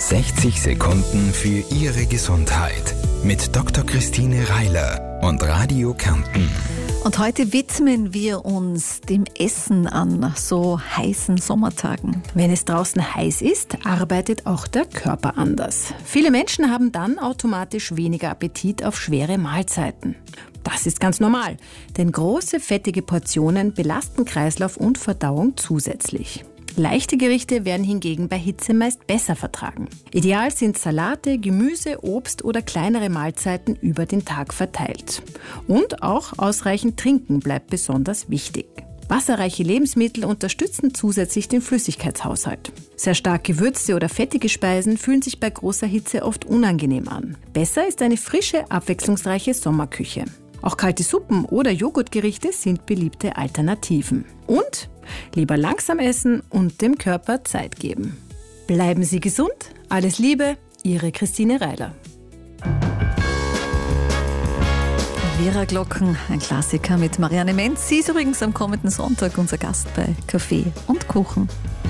60 Sekunden für Ihre Gesundheit mit Dr. Christine Reiler und Radio Kärnten. Und heute widmen wir uns dem Essen an so heißen Sommertagen. Wenn es draußen heiß ist, arbeitet auch der Körper anders. Viele Menschen haben dann automatisch weniger Appetit auf schwere Mahlzeiten. Das ist ganz normal, denn große fettige Portionen belasten Kreislauf und Verdauung zusätzlich. Leichte Gerichte werden hingegen bei Hitze meist besser vertragen. Ideal sind Salate, Gemüse, Obst oder kleinere Mahlzeiten über den Tag verteilt. Und auch ausreichend Trinken bleibt besonders wichtig. Wasserreiche Lebensmittel unterstützen zusätzlich den Flüssigkeitshaushalt. Sehr stark gewürzte oder fettige Speisen fühlen sich bei großer Hitze oft unangenehm an. Besser ist eine frische, abwechslungsreiche Sommerküche. Auch kalte Suppen oder Joghurtgerichte sind beliebte Alternativen. Und lieber langsam essen und dem Körper Zeit geben. Bleiben Sie gesund, alles Liebe, Ihre Christine Reiler. Vera Glocken, ein Klassiker mit Marianne Menz. Sie ist übrigens am kommenden Sonntag unser Gast bei Kaffee und Kuchen.